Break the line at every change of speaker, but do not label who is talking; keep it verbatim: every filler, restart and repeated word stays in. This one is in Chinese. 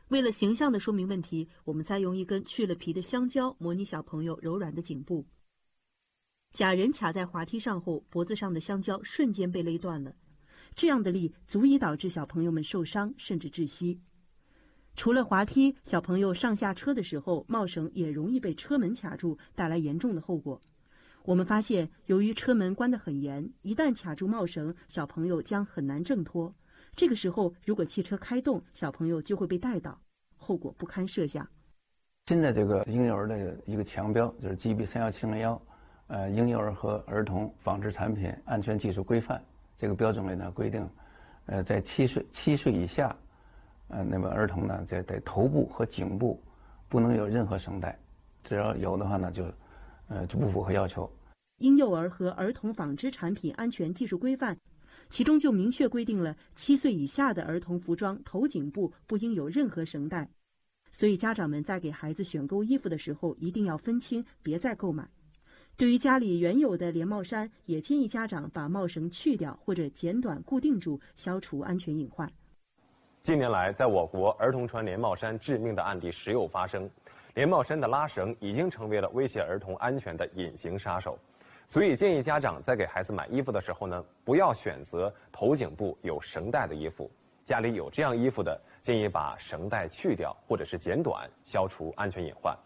为了形象的说明问题，我们再用一根去了皮的香蕉模拟小朋友柔软的颈部。假人卡在滑梯上后，脖子上的香蕉瞬间被勒断了，这样的力足以导致小朋友们受伤甚至窒息。除了滑梯，小朋友上下车的时候，帽绳也容易被车门卡住，带来严重的后果。我们发现，由于车门关得很严，一旦卡住帽绳，小朋友将很难挣脱。这个时候，如果汽车开动，小朋友就会被带倒，后果不堪设想。
现在这个婴幼儿的一个强标就是 G B 三一七零一，呃，婴幼儿和儿童纺织产品安全技术规范这个标准里呢规定，呃，在七岁七岁以下，呃，那么儿童呢在在头部和颈部不能有任何绳带，只要有的话呢就，呃，就不符合要求。
婴幼儿和儿童纺织产品安全技术规范，其中就明确规定了七岁以下的儿童服装头颈部不应有任何绳带。所以家长们在给孩子选购衣服的时候，一定要分清，别再购买。对于家里原有的连帽衫，也建议家长把帽绳去掉或者剪短固定住，消除安全隐患。
近年来，在我国儿童穿连帽衫致命的案例时有发生，连帽衫的拉绳已经成为了威胁儿童安全的隐形杀手。所以建议家长在给孩子买衣服的时候呢，不要选择头颈部有绳带的衣服。家里有这样衣服的，建议把绳带去掉或者是剪短，消除安全隐患。